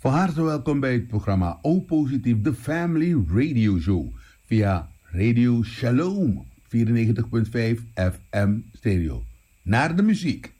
Van harte welkom bij het programma O Positief, de Family Radio Show. Via Radio Shalom, 94.5 FM stereo. Naar de muziek.